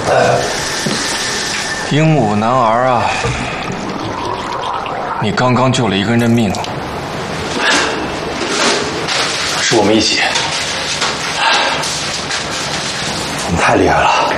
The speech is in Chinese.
鹦鹉男儿啊，你刚刚救了一个人的命， 是我们一起，你太厉害了。